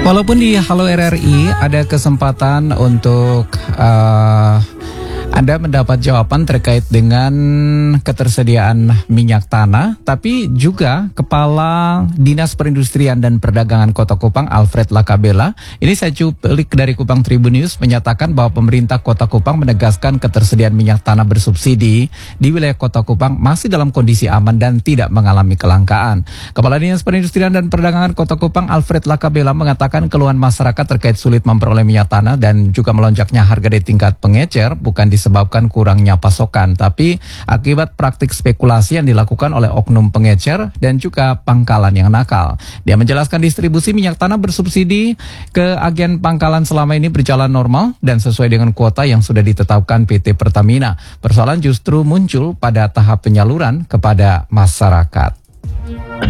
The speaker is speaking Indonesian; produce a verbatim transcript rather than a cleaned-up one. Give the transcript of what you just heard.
Walaupun di Halo R R I ada kesempatan untuk uh, Anda mendapat jawaban terkait dengan ketersediaan minyak tanah, tapi juga Kepala Dinas Perindustrian dan Perdagangan Kota Kupang, Alfred Lakabela, ini saya cuplikan dari Kupang Tribun News, menyatakan bahwa pemerintah Kota Kupang menegaskan ketersediaan minyak tanah bersubsidi di wilayah Kota Kupang masih dalam kondisi aman dan tidak mengalami kelangkaan. Kepala Dinas Perindustrian dan Perdagangan Kota Kupang, Alfred Lakabela, mengatakan keluhan masyarakat terkait sulit memperoleh minyak tanah dan juga melonjaknya harga di tingkat pengecer bukan disebabkan kurangnya pasokan, tapi akibat praktik spekulasi yang dilakukan oleh oknum pengecer dan juga pangkalan yang nakal. Dia menjelaskan distribusi minyak tanah bersubsidi ke agen pangkalan selama ini berjalan normal dan sesuai dengan kuota yang sudah ditetapkan P T Pertamina. Persoalan justru muncul pada tahap penyaluran kepada masyarakat.